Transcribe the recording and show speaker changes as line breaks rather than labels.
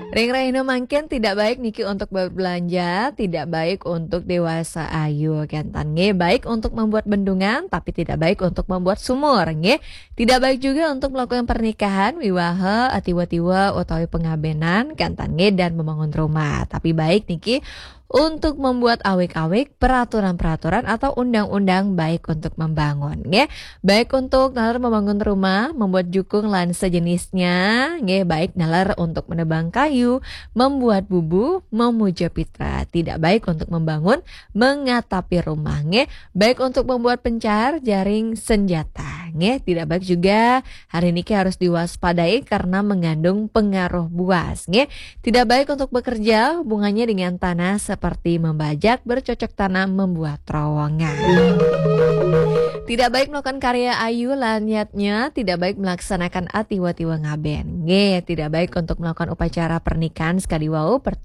Ring Raino mangken tidak baik niki untuk berbelanja, tidak baik untuk dewasa ayu kentan nge, baik untuk membuat bendungan tapi tidak baik untuk membuat sumur nge. Tidak baik juga untuk melakukan pernikahan, wiwaha, atiwa-tiwa utawi pengabenan kentan nge dan membangun rumah. Tapi baik niki untuk membuat awik-awik peraturan-peraturan atau undang-undang baik untuk membangun nge. Baik untuk nalar membangun rumah, membuat jukung lan sejenisnya nge, baik nalar untuk menebang kayu, membuat bubu, memuja pitra. Tidak baik untuk membangun, mengatapi rumah nge, baik untuk membuat pencar, jaring senjata nge. Tidak baik juga hari ini harus diwaspadai karena mengandung pengaruh buas nge. Tidak baik untuk bekerja hubungannya dengan tanah seperti membajak, bercocok tanam, membuat terowongan. Tidak baik melakukan karya ayu lanyatnya, tidak baik melaksanakan atiwa-tiwa ngaben. Nge, tidak baik untuk melakukan upacara pernikahan sekali wau